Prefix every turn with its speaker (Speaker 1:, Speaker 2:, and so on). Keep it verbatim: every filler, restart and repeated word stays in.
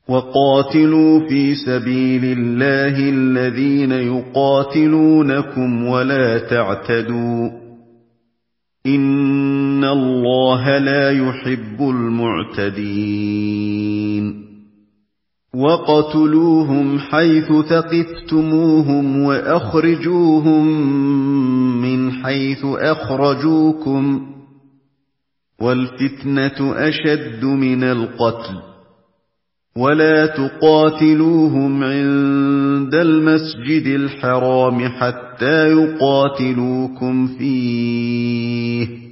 Speaker 1: وقاتلوا في سبيل الله الذين يقاتلونكم ولا تعتدوا إن الله لا يحب المعتدين وقتلوهم حيث ثقفتموهم وأخرجوهم من حيث أخرجوكم والفتنة أشد من القتل ولا تقاتلوهم عند المسجد الحرام حتى يقاتلوكم فيه